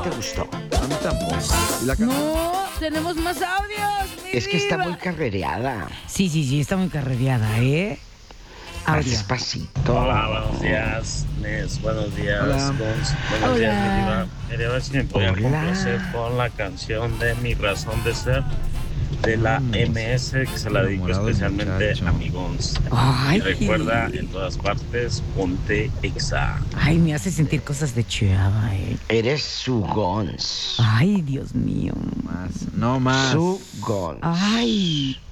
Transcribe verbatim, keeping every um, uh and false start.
te gustó. A mí tampoco. ¿Y la canción? No, tenemos más audios. mi Es que está diva. muy carrereada. Sí, sí, sí, está muy carrereada, ¿eh? Más Audio. despacito. Hola, buenos días, Nes. Buenos días, Hola. Gons. Buenos Hola. días, mi diva. Quería ver si me podía Hola. complacer con la canción de Mi Razón de Ser de la Mm, M S, que se la dedico enamorado el especialmente muchacho. a mi Gons. Ay, Y recuerda, en todas partes, ponte exa. ay, me hace sentir cosas de Chihuahua, ¿eh? Eres su Gons. Ay, Dios mío. Más, no más. Su Gons. Ay,